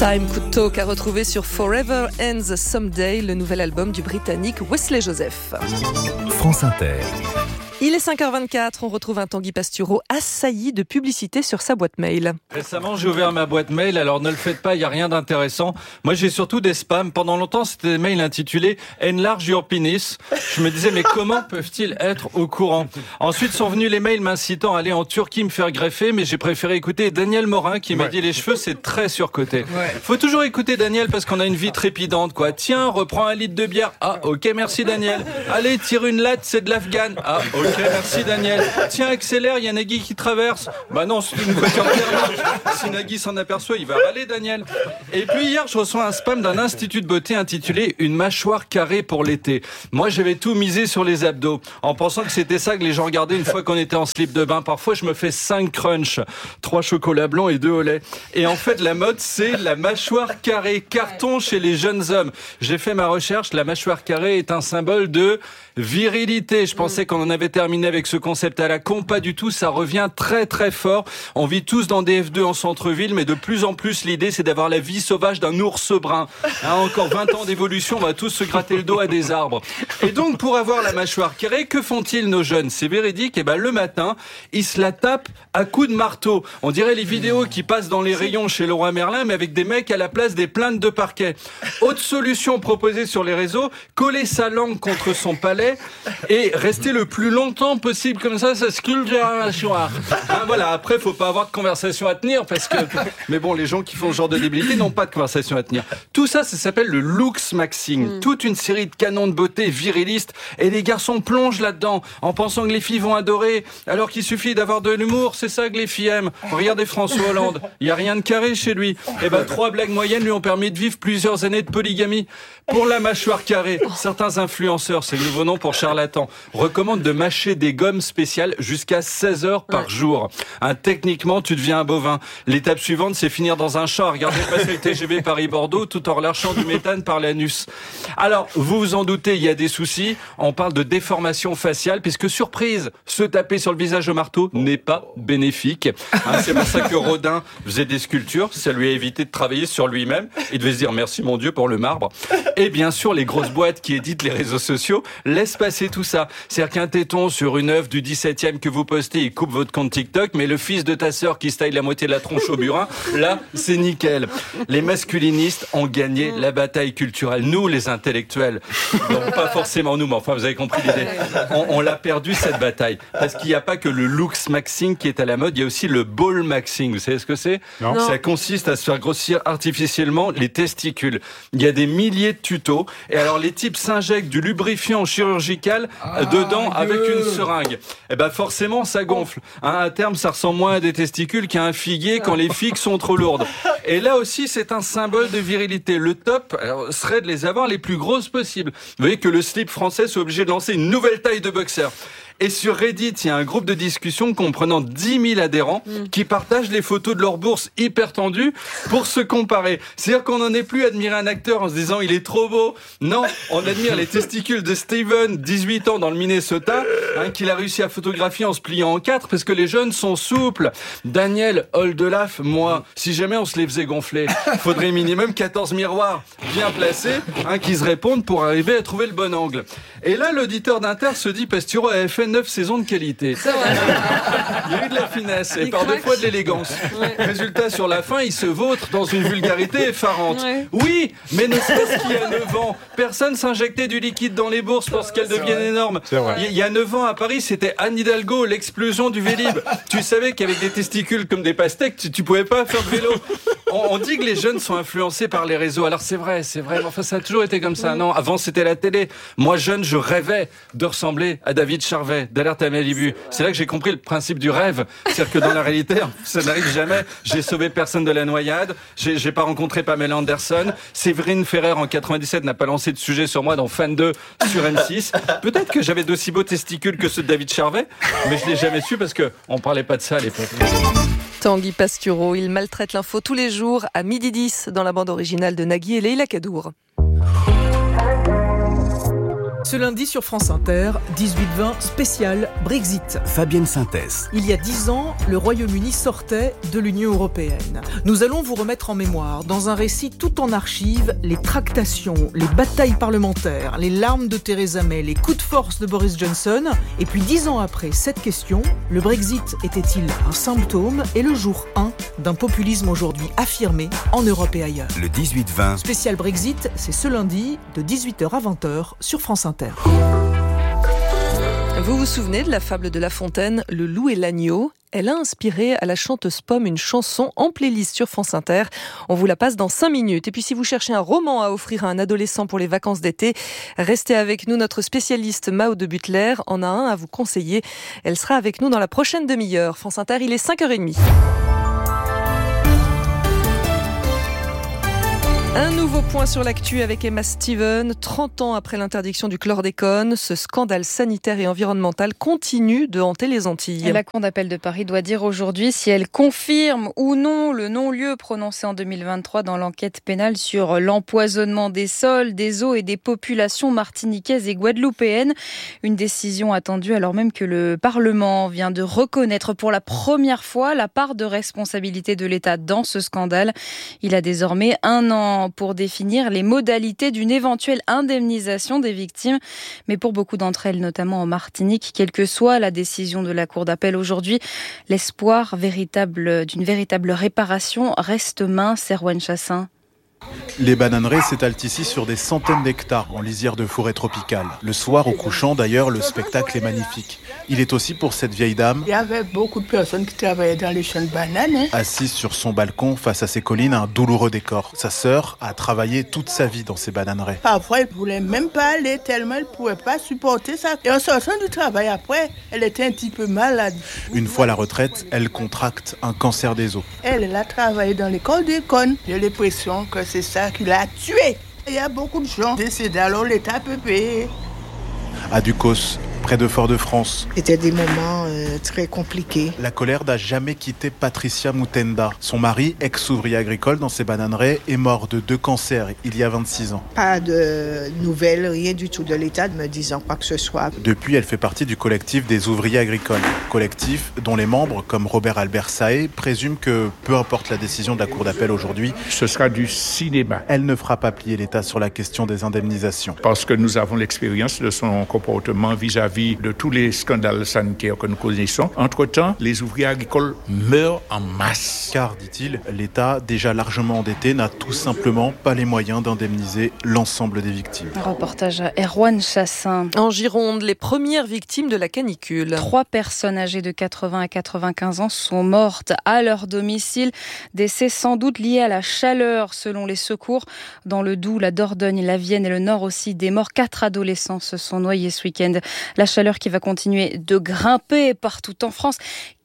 Time Could Talk à retrouver sur Forever Ends Someday, le nouvel album du Britannique Wesley Joseph. France Inter. Il est 5h24, on retrouve un Tanguy Pastureau assailli de publicité sur sa boîte mail. Récemment, j'ai ouvert ma boîte mail, alors ne le faites pas, il n'y a rien d'intéressant. Moi, j'ai surtout des spams. Pendant longtemps, c'était des mails intitulés « Enlarge your penis ». Je me disais, mais comment peuvent-ils être au courant ? Ensuite sont venus les mails m'incitant à aller en Turquie me faire greffer, mais j'ai préféré écouter Daniel Morin qui m'a dit « Les cheveux, c'est très surcoté ». Faut toujours écouter Daniel parce qu'on a une vie trépidante, quoi. Tiens, reprends un litre de bière. Ah, ok, merci Daniel. Allez, tire une latte, c'est de l'Afghan. Ah, ok. Merci Daniel. Tiens, accélère, il y a Nagui qui traverse. Bah non, c'est une voiture thermique. Si Nagui s'en aperçoit, il va râler Daniel. Et puis hier, je reçois un spam d'un institut de beauté intitulé « Une mâchoire carrée pour l'été ». Moi, j'avais tout misé sur les abdos, en pensant que c'était ça que les gens regardaient une fois qu'on était en slip de bain. Parfois, je me fais 5 crunchs, 3 chocolats blancs et 2 au lait. Et en fait, la mode, c'est la mâchoire carrée, carton chez les jeunes hommes. J'ai fait ma recherche, la mâchoire carrée est un symbole de virilité. Je pensais qu'on en avait terminé avec ce concept à la con, pas du tout, ça revient très très fort. On vit tous dans des F2 en centre-ville, mais de plus en plus l'idée c'est d'avoir la vie sauvage d'un ours brun. Encore 20 ans d'évolution, on va tous se gratter le dos à des arbres. Et donc pour avoir la mâchoire carrée, que font-ils nos jeunes ? C'est véridique, et le matin, ils se la tapent à coups de marteau. On dirait les vidéos qui passent dans les rayons chez Leroy Merlin, mais avec des mecs à la place des plaintes de parquet. Autre solution proposée sur les réseaux, coller sa langue contre son palais et rester le plus longtemps possible comme ça sculpte la mâchoire. Voilà, après faut pas avoir de conversation à tenir parce que mais bon, les gens qui font ce genre de débilité n'ont pas de conversation à tenir. Tout ça s'appelle le looks maxing. Toute une série de canons de beauté virilistes et les garçons plongent là-dedans en pensant que les filles vont adorer alors qu'il suffit d'avoir de l'humour, c'est ça que les filles aiment. Regardez François Hollande, il y a rien de carré chez lui. 3 blagues moyennes lui ont permis de vivre plusieurs années de polygamie. Pour la mâchoire carrée, certains influenceurs, c'est le nouveau nom pour charlatans, recommandent de mâcher des gommes spéciales jusqu'à 16 heures par jour. Techniquement, tu deviens un bovin. L'étape suivante, c'est finir dans un champ à regarder passer le TGV Paris-Bordeaux tout en relâchant du méthane par l'anus. Alors, vous vous en doutez, il y a des soucis. On parle de déformation faciale puisque, surprise, se taper sur le visage au marteau n'est pas bénéfique. C'est pour ça que Rodin faisait des sculptures. Ça lui a évité de travailler sur lui-même. Il devait se dire merci mon Dieu pour le marbre. Et bien sûr, les grosses boîtes qui éditent les réseaux sociaux laissent passer tout ça. C'est-à-dire qu'un téton sur une œuvre du 17e que vous postez, il coupe votre compte TikTok, mais le fils de ta sœur qui se taille la moitié de la tronche au burin, là, c'est nickel. Les masculinistes ont gagné la bataille culturelle. Nous, les intellectuels, donc pas forcément nous, mais enfin, vous avez compris l'idée. On l'a perdu, cette bataille. Parce qu'il n'y a pas que le looks maxing qui est à la mode, il y a aussi le ball maxing. Vous savez ce que c'est ? Non. Ça consiste à se faire grossir artificiellement les testicules. Il y a des milliers de tutos. Et alors, les types s'injectent du lubrifiant chirurgical dedans avec une seringue. Forcément, ça gonfle. À terme, ça ressemble moins à des testicules qu'à un figuier quand les figues sont trop lourdes. Et là aussi, c'est un symbole de virilité. Le top serait de les avoir les plus grosses possibles. Vous voyez que le slip français soit obligé de lancer une nouvelle taille de boxer. Et sur Reddit, il y a un groupe de discussion comprenant 10 000 adhérents qui partagent les photos de leur bourse hyper tendues pour se comparer. C'est-à-dire qu'on n'en est plus à admirer un acteur en se disant il est trop beau. Non, on admire les testicules de Steven, 18 ans dans le Minnesota, qu'il a réussi à photographier en se pliant en 4 parce que les jeunes sont souples. Daniel, Oldelaf, moi, si jamais on se les faisait gonfler, il faudrait minimum 14 miroirs bien placés qui se répondent pour arriver à trouver le bon angle. Et là, l'auditeur d'Inter se dit Pastureau avait fait 9 saisons de qualité. C'est vrai. Il y a eu de la finesse et par 2 fois de l'élégance. Résultat, sur la fin, il se vautre dans une vulgarité effarante. Oui, mais ne serait-ce qu'il y a 9 ans, personne s'injectait du liquide dans les bourses pour qu'elles deviennent énormes. Il y a 9 ans à Paris, c'était Anne Hidalgo, l'explosion du Vélib. Tu savais qu'avec des testicules comme des pastèques, tu pouvais pas faire de vélo. On dit que les jeunes sont influencés par les réseaux. Alors c'est vrai. Enfin, ça a toujours été comme ça. Non, avant c'était la télé. Moi, jeune, je rêvais de ressembler à David Charvet, d'Alerte à Malibu. C'est là que j'ai compris le principe du rêve. C'est-à-dire que dans la réalité, ça n'arrive jamais. J'ai sauvé personne de la noyade. J'ai pas rencontré Pamela Anderson. Séverine Ferrer en 97 n'a pas lancé de sujet sur moi dans Fan 2 sur M6. Peut-être que j'avais d'aussi beaux testicules que ceux de David Charvet, mais je l'ai jamais su parce que on parlait pas de ça à l'époque. Tanguy Pastureau, il maltraite l'info tous les jours à 12h10 dans la bande originale de Nagui et Leila Kadour. Ce lundi sur France Inter, 18-20 spécial Brexit. Fabienne Synthèse. Il y a 10 ans, le Royaume-Uni sortait de l'Union européenne. Nous allons vous remettre en mémoire, dans un récit tout en archives, les tractations, les batailles parlementaires, les larmes de Theresa May, les coups de force de Boris Johnson. Et puis 10 ans après cette question, le Brexit était-il un symptôme et le jour 1 d'un populisme aujourd'hui affirmé en Europe et ailleurs? Le 18-20. Spécial Brexit, c'est ce lundi de 18h à 20h sur France Inter. Vous vous souvenez de la fable de La Fontaine, Le loup et l'agneau? Elle a inspiré à la chanteuse Pomme une chanson en playlist sur France Inter. On vous la passe dans 5 minutes. Et puis si vous cherchez un roman à offrir à un adolescent pour les vacances d'été, restez avec nous. Notre spécialiste Mao de Butler en a un à vous conseiller. Elle sera avec nous dans la prochaine demi-heure. France Inter, il est 5h30. Un nouveau point sur l'actu avec Emma Steven. 30 ans après l'interdiction du chlordécone, ce scandale sanitaire et environnemental continue de hanter les Antilles. Et la Cour d'appel de Paris doit dire aujourd'hui si elle confirme ou non le non-lieu prononcé en 2023 dans l'enquête pénale sur l'empoisonnement des sols, des eaux et des populations martiniquaises et guadeloupéennes. Une décision attendue alors même que le Parlement vient de reconnaître pour la première fois la part de responsabilité de l'État dans ce scandale. Il a désormais 1 an pour définir les modalités d'une éventuelle indemnisation des victimes. Mais pour beaucoup d'entre elles, notamment en Martinique, quelle que soit la décision de la Cour d'appel aujourd'hui, l'espoir d'une véritable réparation reste mince. Erwan Chassin. Les bananeraies s'étalent ici sur des centaines d'hectares en lisière de forêt tropicale. Le soir, au couchant d'ailleurs, le spectacle est magnifique. Il est aussi pour cette vieille dame. Il y avait beaucoup de personnes qui travaillaient dans les champs de bananes. Assise sur son balcon face à ses collines, un douloureux décor. Sa sœur a travaillé toute sa vie dans ces bananeraies. Parfois, elle ne voulait même pas aller tellement elle ne pouvait pas supporter ça. Et en sortant du travail après, elle était un petit peu malade. Une fois à la retraite, elle contracte un cancer des os. Elle a travaillé dans l'école d'école. J'ai l'impression que c'est ça qui l'a tuée. Il y a beaucoup de gens décédés, alors l'État peut payer. À Ducos, près de Fort-de-France. C'était des moments très compliqués. La colère n'a jamais quitté Patricia Moutenda. Son mari, ex-ouvrier agricole dans ses bananeraies, est mort de 2 cancers il y a 26 ans. Pas de nouvelles, rien du tout de l'État me disant quoi que ce soit. Depuis, elle fait partie du collectif des ouvriers agricoles. Collectif dont les membres, comme Robert Albert Saé, présument que, peu importe la décision de la Cour d'appel aujourd'hui, ce sera du cinéma. Elle ne fera pas plier l'État sur la question des indemnisations. Parce que nous avons l'expérience de son comportement vis-à-vis de tous les scandales sanitaires que nous connaissons. Entre-temps, les ouvriers agricoles meurent en masse. Car, dit-il, l'État, déjà largement endetté, n'a tout simplement pas les moyens d'indemniser l'ensemble des victimes. Un reportage à Erwan Chassin. En Gironde, les premières victimes de la canicule. 3 personnes âgées de 80 à 95 ans sont mortes à leur domicile. Décès sans doute liés à la chaleur, selon les secours. Dans le Doubs, la Dordogne, la Vienne et le Nord aussi, des morts. 4 adolescents se sont noyés ce week-end. La chaleur qui va continuer de grimper partout en France.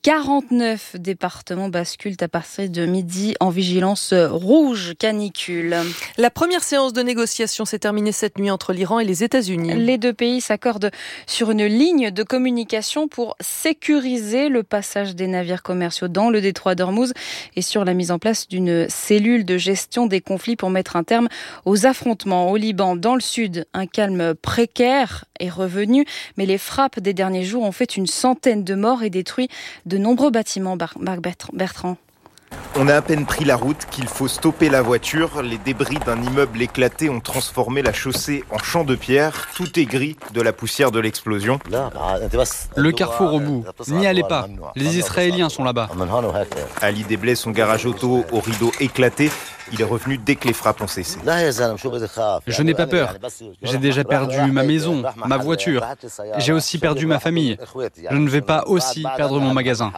49 départements basculent à partir de midi en vigilance rouge canicule. La première séance de négociation s'est terminée cette nuit entre l'Iran et les États-Unis. Les 2 pays s'accordent sur une ligne de communication pour sécuriser le passage des navires commerciaux dans le détroit d'Ormuz et sur la mise en place d'une cellule de gestion des conflits pour mettre un terme aux affrontements. Au Liban, dans le sud, un calme précaire est revenu, mais les frappes des derniers jours ont fait une centaine de morts et détruit de nombreux bâtiments. Marc Bertrand. On a à peine pris la route qu'il faut stopper la voiture. Les débris d'un immeuble éclaté ont transformé la chaussée en champ de pierre. Tout est gris de la poussière de l'explosion. Le carrefour au bout. N'y allez pas. Les Israéliens sont là-bas. Ali déblait son garage auto au rideau éclaté. Il est revenu dès que les frappes ont cessé. Je n'ai pas peur. J'ai déjà perdu ma maison, ma voiture. J'ai aussi perdu ma famille. Je ne vais pas aussi perdre mon magasin.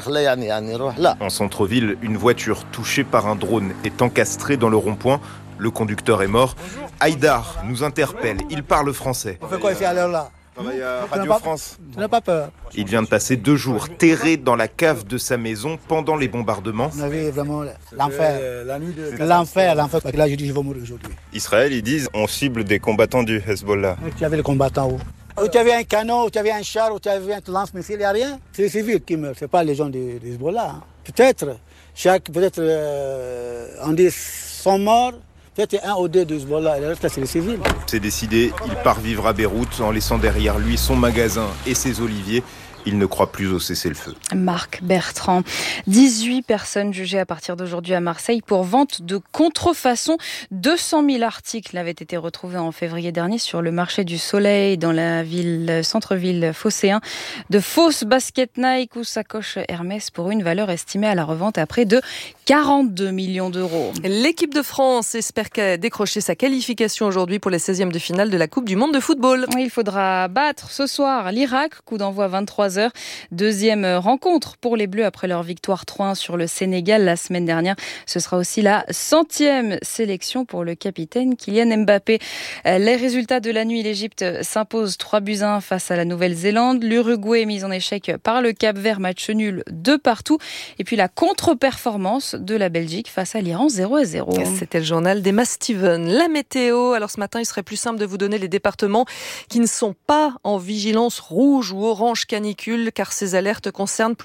En centre-ville, une voiture touchée par un drone est encastrée dans le rond-point. Le conducteur est mort. Haïdar nous interpelle. Il parle français. On fait quoi ici à l'heure là? Radio France. Tu n'as pas peur? Il vient de passer 2 jours terré dans la cave de sa maison pendant les bombardements. On avait vraiment l'enfer. L'enfer. Là, je dis, je vais mourir aujourd'hui. Israël, ils disent, on cible des combattants du Hezbollah. Tu avais les combattants où tu avais un canon, où tu avais un char, où tu avais un lance-missile, il n'y a rien. C'est les civils qui meurent, ce n'est pas les gens du Hezbollah. Peut-être, on dit 100 morts, C'était un ou deux de Hezbollah, et le reste, c'est les civils. C'est décidé, il part vivre à Beyrouth en laissant derrière lui son magasin et ses oliviers. Il ne croit plus au cessez-le-feu. Marc Bertrand. 18 personnes jugées à partir d'aujourd'hui à Marseille pour vente de contrefaçon. 200 000 articles avaient été retrouvés en février dernier sur le marché du Soleil dans la centre-ville phocéen. De fausses baskets Nike ou sacoches Hermès pour une valeur estimée à la revente à près de 42 millions d'euros. L'équipe de France espère décrocher sa qualification aujourd'hui pour les 16e de finale de la Coupe du Monde de football. Il faudra battre ce soir l'Irak, coup d'envoi 23h. Deuxième rencontre pour les Bleus après leur victoire 3-1 sur le Sénégal la semaine dernière. Ce sera aussi la 100e sélection pour le capitaine Kylian Mbappé. Les résultats de la nuit, l'Égypte s'impose 3-1 face à la Nouvelle-Zélande. L'Uruguay est mise en échec par le Cap-Vert, match nul 2-2. Et puis la contre-performance de la Belgique face à l'Iran 0-0. C'était le journal d'Emma Steven. La météo, alors ce matin, il serait plus simple de vous donner les départements qui ne sont pas en vigilance rouge ou orange canicule, car ces alertes concernent